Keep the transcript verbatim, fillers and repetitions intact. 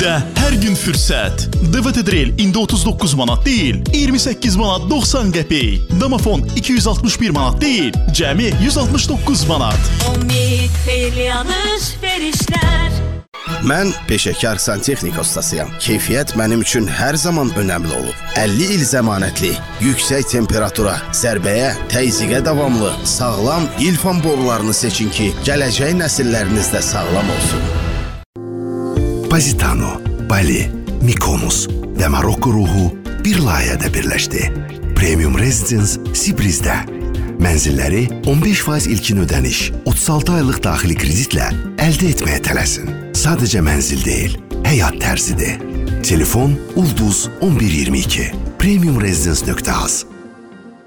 İldə hər gün fürsət. D V T Drill indi otuz doqquz manat deyil, iyirmi səkkiz manat doxsan qəpik. Domofon iki yüz altmış bir manat deyil, cəmi yüz altmış doqquz manat. Umid xeyirli alış-verişlər. Mən peşəkar santexnika ustasıyam. Keyfiyyət mənim üçün hər zaman önəmli olub. əlli il zəmanətli, yüksək temperatura, zərbəyə, təzyiqə davamlı, sağlam ilfan borularını seçin ki, gələcək nəsilləriniz də sağlam olsun. Positano, Bali, Mykonos və Marokko ruhu bir layihədə birləşdi. Premium Residence Sibrizdə. Mənzilləri on beş faiz ilkin ödəniş, otuz altı aylıq daxili kreditlə əldə etməyə tələsin. Sadəcə mənzil deyil, həyat tərzidir. Telefon Ulduz on bir iyirmi iki. premium residence nöqtə az.